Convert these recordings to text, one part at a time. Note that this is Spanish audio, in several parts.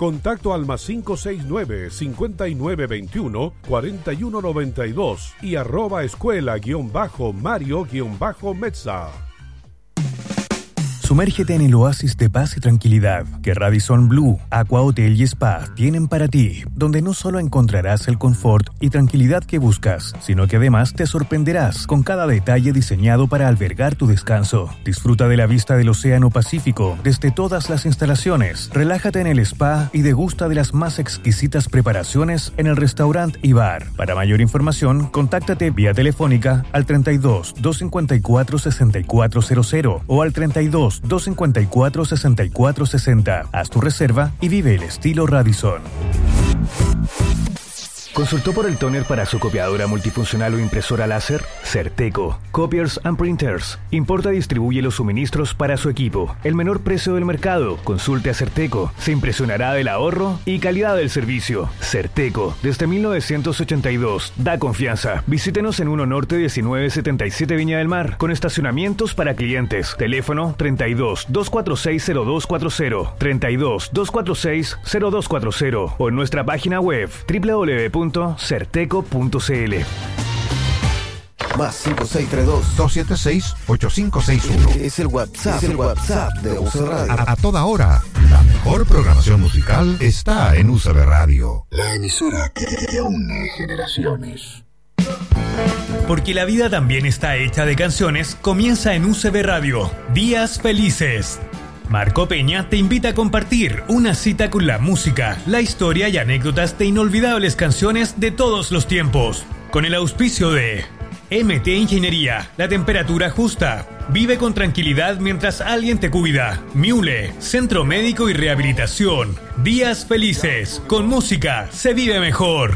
Contacto al +569 5921 4192 y @escuela_Mario_Mezza. Sumérgete en el oasis de paz y tranquilidad que Radisson Blu, Aqua Hotel y Spa tienen para ti, donde no solo encontrarás el confort y tranquilidad que buscas, sino que además te sorprenderás con cada detalle diseñado para albergar tu descanso. Disfruta de la vista del Océano Pacífico desde todas las instalaciones, relájate en el spa y degusta de las más exquisitas preparaciones en el restaurante y bar. Para mayor información, contáctate vía telefónica al 32 254 6400 o al 32 254 6460. Haz tu reserva y vive el estilo Radisson. ¿Consultó por el tóner para su copiadora multifuncional o impresora láser? Certeco. Copiers and Printers. Importa y distribuye los suministros para su equipo. El menor precio del mercado. Consulte a Certeco. Se impresionará del ahorro y calidad del servicio. Certeco. Desde 1982. Da confianza. Visítenos en 1 Norte 1977 Viña del Mar. Con estacionamientos para clientes. Teléfono 32 246 0240. 32 246 0240. O en nuestra página web www.certeco.cl. Más 5632-276-8561. Es el WhatsApp de UCB Radio. A toda hora, la mejor programación musical está en UCB Radio. La emisora que une generaciones. Porque la vida también está hecha de canciones, comienza en UCB Radio. Días Felices. Marco Peña te invita a compartir una cita con la música, la historia y anécdotas de inolvidables canciones de todos los tiempos. Con el auspicio de MT Ingeniería, la temperatura justa. Vive con tranquilidad mientras alguien te cuida. Miule, Centro Médico y Rehabilitación. Días Felices. Con música se vive mejor.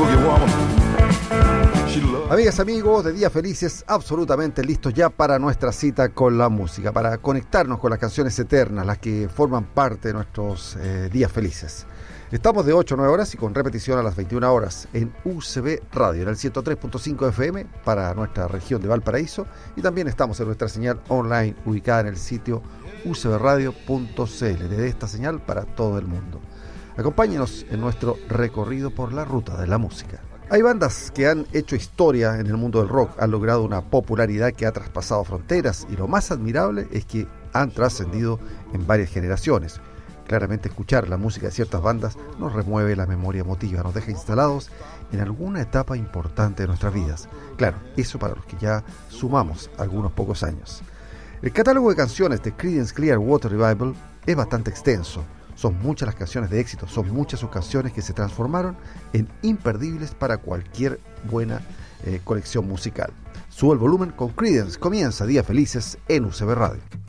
Amigas, amigos de Días Felices, absolutamente listos ya para nuestra cita con la música, para conectarnos con las canciones eternas, las que forman parte de nuestros días felices. Estamos de 8 a 9 horas y con repetición a las 21 horas en UCB Radio, en el 103.5 FM para nuestra región de Valparaíso, y también estamos en nuestra señal online ubicada en el sitio ucbradio.cl, desde esta señal para todo el mundo. Acompáñenos en nuestro recorrido por la ruta de la música. Hay bandas que han hecho historia en el mundo del rock, han logrado una popularidad que ha traspasado fronteras, y lo más admirable es que han trascendido en varias generaciones. Claramente escuchar la música de ciertas bandas nos remueve la memoria emotiva, nos deja instalados en alguna etapa importante de nuestras vidas. Claro, eso para los que ya sumamos algunos pocos años. El catálogo de canciones de Creedence Clearwater Revival es bastante extenso. Son muchas las canciones de éxito, son muchas sus canciones que se transformaron en imperdibles para cualquier buena colección musical. Sube el volumen con Creedence, comienza Días Felices en UCB Radio.